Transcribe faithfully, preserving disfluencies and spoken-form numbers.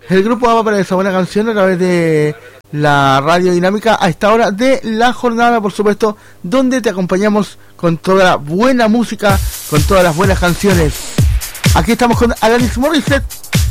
El grupo ABBA para esa buena canción a través de la radio dinámica a esta hora de la jornada, por supuesto, donde te acompañamos con toda la buena música, con todas las buenas canciones. Aquí estamos con Alanis Morissette